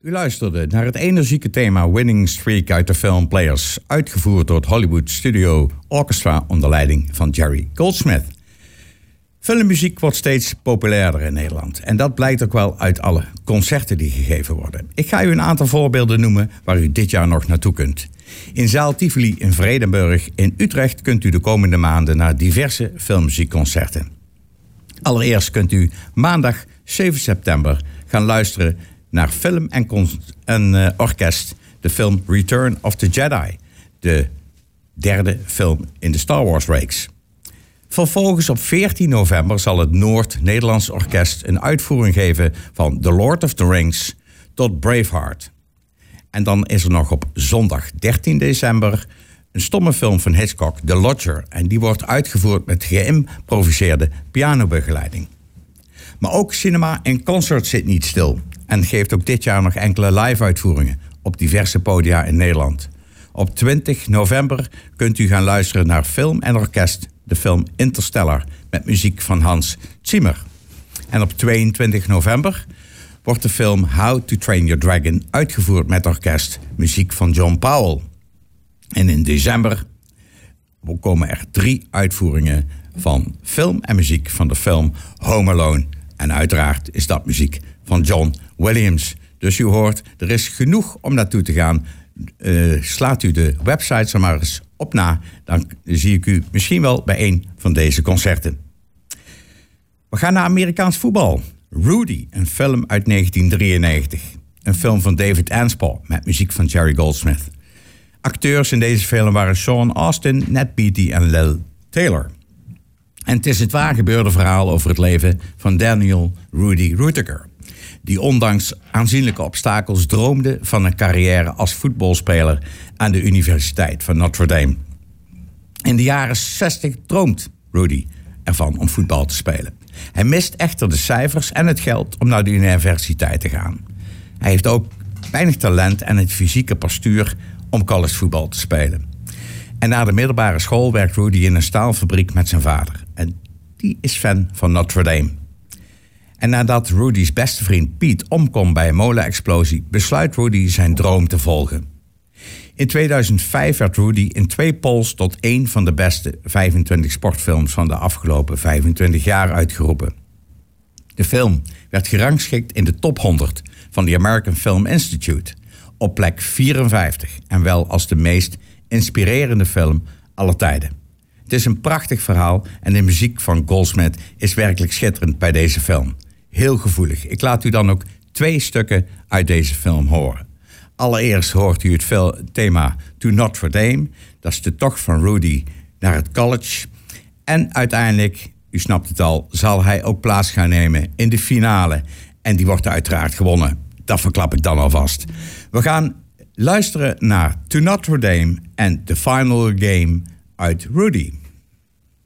U luisterde naar het energieke thema Winning Streak uit de film Players, uitgevoerd door het Hollywood Studio Orchestra onder leiding van Jerry Goldsmith. Filmmuziek wordt steeds populairder in Nederland en dat blijkt ook wel uit alle concerten die gegeven worden. Ik ga u een aantal voorbeelden noemen waar u dit jaar nog naartoe kunt. In Zaal Tivoli in Vredenburg in Utrecht kunt u de komende maanden naar diverse filmmuziekconcerten. Allereerst kunt u maandag 7 september gaan luisteren naar film en orkest, de film Return of the Jedi, de derde film in de Star Wars reeks. Vervolgens op 14 november zal het Noord-Nederlands Orkest een uitvoering geven van The Lord of the Rings tot Braveheart. En dan is er nog op zondag 13 december een stomme film van Hitchcock, The Lodger. En die wordt uitgevoerd met geïmproviseerde pianobegeleiding. Maar ook Cinema in Concert zit niet stil en geeft ook dit jaar nog enkele live-uitvoeringen op diverse podia in Nederland. Op 20 november kunt u gaan luisteren naar film en orkest, de film Interstellar, met muziek van Hans Zimmer. En op 22 november wordt de film How to Train Your Dragon uitgevoerd met orkest, muziek van John Powell. En in december komen er 3 uitvoeringen van film en muziek van de film Home Alone. En uiteraard is dat muziek van John Williams. Dus u hoort, er is genoeg om naartoe te gaan. Slaat u de websites er maar eens op na. Dan zie ik u misschien wel bij een van deze concerten. We gaan naar Amerikaans voetbal. Rudy, een film uit 1993. Een film van David Anspaugh met muziek van Jerry Goldsmith. Acteurs in deze film waren Sean Astin, Ned Beatty en Lil Taylor. En het is het waar gebeurde verhaal over het leven van Daniel Rudy Ruettiger, die ondanks aanzienlijke obstakels droomde van een carrière als voetbalspeler aan de Universiteit van Notre Dame. In de jaren 60 droomt Rudy ervan om voetbal te spelen. Hij mist echter de cijfers en het geld om naar de universiteit te gaan. Hij heeft ook weinig talent en het fysieke postuur om collegevoetbal te spelen. En na de middelbare school werkt Rudy in een staalfabriek met zijn vader. En die is fan van Notre Dame. En nadat Rudy's beste vriend Piet omkomt bij een molenexplosie, besluit Rudy zijn droom te volgen. In 2005 werd Rudy in 2 polls tot 1 van de beste 25 sportfilms van de afgelopen 25 jaar uitgeroepen. De film werd gerangschikt in de top 100 van de American Film Institute op plek 54 en wel als de meest inspirerende film aller tijden. Het is een prachtig verhaal en de muziek van Goldsmith is werkelijk schitterend bij deze film. Heel gevoelig. Ik laat u dan ook 2 stukken uit deze film horen. Allereerst hoort u het thema To Notre Dame. Dat is de tocht van Rudy naar het college. En uiteindelijk, u snapt het al, zal hij ook plaats gaan nemen in de finale. En die wordt uiteraard gewonnen. Dat verklap ik dan alvast. We gaan luisteren naar To Notre Dame en The Final Game uit Rudy.